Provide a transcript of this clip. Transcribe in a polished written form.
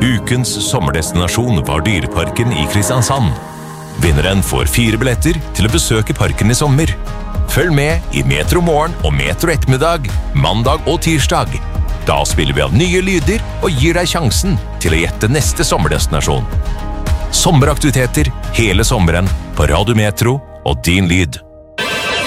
Ukens sommerdestinasjon var Dyreparken i Kristiansand. Vinneren får 4 billetter til å besøke parken i sommer. Følg med i Metro Morgen og Metro Ettermiddag, mandag og tirsdag. Da spiller vi av nye lyder og gir deg sjansen til å gjette neste sommerdestinasjon. Sommeraktiviteter hele sommeren på Radio Metro og din lyd.